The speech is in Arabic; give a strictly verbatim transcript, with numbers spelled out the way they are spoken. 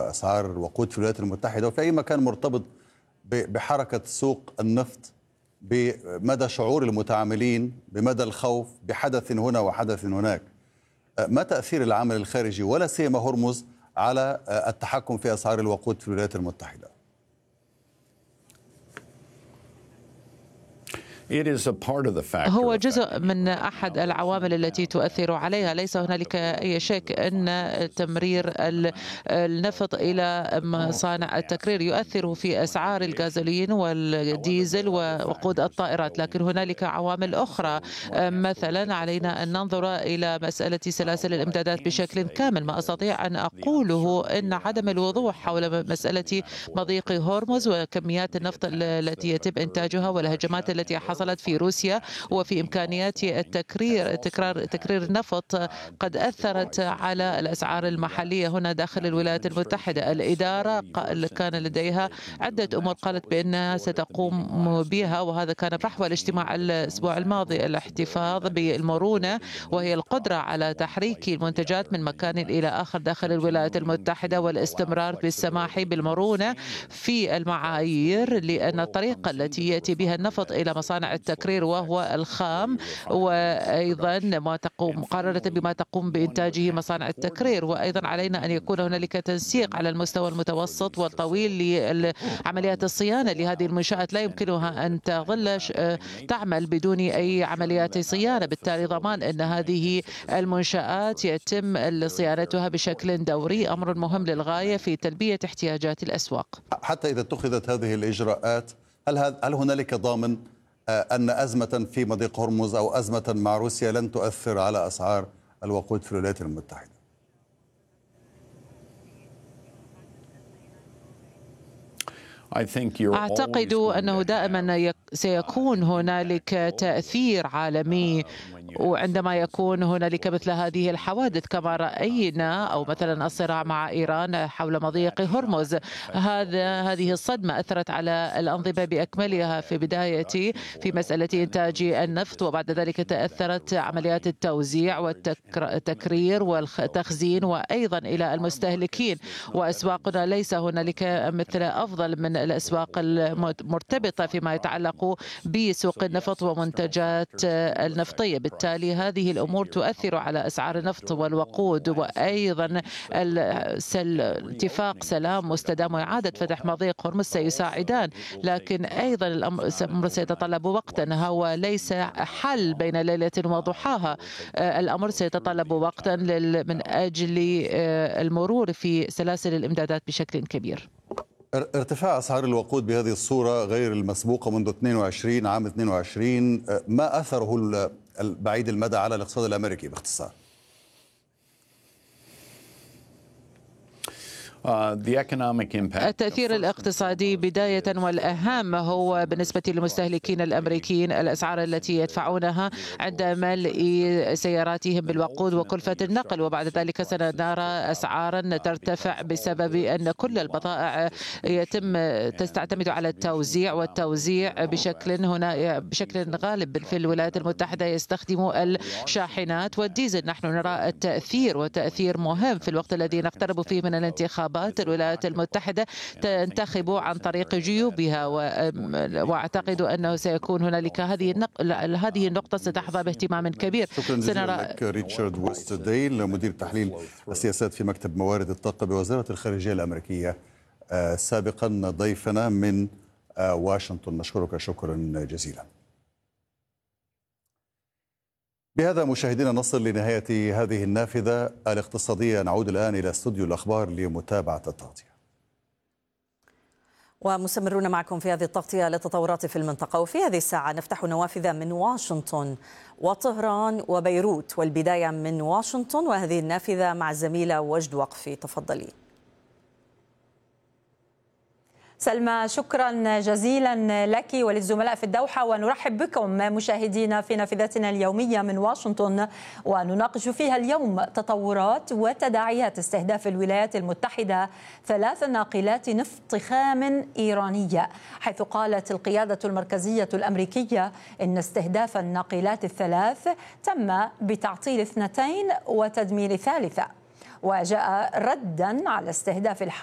وأسعار الوقود في الولايات المتحدة وفي أي مكان مرتبط بحركة سوق النفط، بمدى شعور المتعاملين، بمدى الخوف بحدث هنا وحدث هناك. ما تأثير العامل الخارجي ولا سيما هرمز على التحكم في أسعار الوقود في الولايات المتحدة؟ هو جزء من أحد العوامل التي تؤثر عليها. ليس هنالك أي شك أن تمرير النفط إلى مصانع التكرير يؤثر في أسعار الغازولين والديزل ووقود الطائرات، لكن هنالك عوامل أخرى. مثلا علينا أن ننظر إلى مسألة سلاسل الإمدادات بشكل كامل. ما أستطيع أن أقوله أن عدم الوضوح حول مسألة مضيق هرمز وكميات النفط التي يتم إنتاجها والهجمات التي حصلت في روسيا وفي إمكانيات التكرير تكرار تكرير النفط قد أثرت على الأسعار المحلية هنا داخل الولايات المتحدة. الإدارة كان لديها عدة أمور قالت بأنها ستقوم بها، وهذا كان فحوى الاجتماع الأسبوع الماضي: الاحتفاظ بالمرونة، وهي القدرة على تحريك المنتجات من مكان إلى آخر داخل الولايات المتحدة، والاستمرار بالسماح بالمرونة في المعايير، لأن الطريقة التي يأتي بها النفط إلى مصانع التكرير وهو الخام، وأيضا ما تقوم مقارنة بما تقوم بإنتاجه مصانع التكرير. وأيضا علينا أن يكون هنالك تنسيق على المستوى المتوسط والطويل لعمليات الصيانة لهذه المنشآت. لا يمكنها أن تظل تعمل بدون أي عمليات صيانة، بالتالي ضمان أن هذه المنشآت يتم صيانتها بشكل دوري أمر مهم للغاية في تلبية احتياجات الأسواق. حتى إذا اتخذت هذه الإجراءات، هل هل هنالك ضامن أن أزمة في مضيق هرمز أو أزمة مع روسيا لن تؤثر على أسعار الوقود في الولايات المتحدة؟ أعتقد أنه دائما سيكون هنالك تأثير عالمي وعندما يكون هنالك مثل هذه الحوادث كما رأينا، أو مثلا الصراع مع إيران حول مضيق هرمز. هذا هذه الصدمة أثرت على الأنظمة بأكملها في بداية في مسألة إنتاج النفط، وبعد ذلك تأثرت عمليات التوزيع والتكرير والتخزين وأيضا إلى المستهلكين. وأسواقنا ليس هنالك مثل أفضل من الأسواق المرتبطة فيما يتعلق بسوق النفط ومنتجات النفطية. بالتالي هذه الأمور تؤثر على أسعار النفط والوقود، وأيضا اتفاق سلام مستدام وإعادة فتح مضيق هرمز سيساعدان، لكن أيضا الأمر سيتطلب وقتا. هو ليس حل بين ليلة وضحاها، الأمر سيتطلب وقتا من أجل المرور في سلاسل الإمدادات بشكل كبير. ارتفاع أسعار الوقود بهذه الصورة غير المسبوقة منذ اثنين وعشرين عام اثنين وعشرين، ما أثره البعيد المدى على الاقتصاد الأمريكي باختصار؟ التأثير الاقتصادي بداية والأهم هو بالنسبة للمستهلكين الأمريكيين الأسعار التي يدفعونها عند ملء سياراتهم بالوقود وكلفة النقل، وبعد ذلك سنرى أسعارا ترتفع بسبب أن كل البضائع يتم تعتمد على التوزيع، والتوزيع بشكل هنا بشكل غالب في الولايات المتحدة يستخدم الشاحنات والديزل. نحن نرى التأثير وتأثير مهم في الوقت الذي نقترب فيه من الانتخابات. الولايات المتحدة تنتخب عن طريق جيوبها، واعتقد انه سيكون هنالك هذه هذه النقطة ستحظى باهتمام كبير. شكرا جزيلا لك ريتشارد ويستديل، مدير تحليل السياسات في مكتب موارد الطاقة بوزارة الخارجية الأمريكية، سابقا ضيفنا من واشنطن. نشكرك شكرا جزيلا. بهذا مشاهدينا نصل لنهاية هذه النافذة الاقتصادية. نعود الآن إلى استوديو الأخبار لمتابعة التغطية. ومستمرون معكم في هذه التغطية للتطورات في المنطقة، وفي هذه الساعة نفتح نوافذ من واشنطن وطهران وبيروت، والبداية من واشنطن، وهذه النافذة مع الزميلة وجد وقفي. تفضلي سلمى. شكرا جزيلا لك وللزملاء في الدوحة، ونرحب بكم مشاهدينا في نافذتنا اليومية من واشنطن، ونناقش فيها اليوم تطورات وتداعيات استهداف الولايات المتحدة ثلاث ناقلات نفط خام إيرانية، حيث قالت القيادة المركزية الأمريكية إن استهداف الناقلات الثلاث تم بتعطيل اثنتين وتدمير ثالثة، وجاء ردا على استهداف الحرب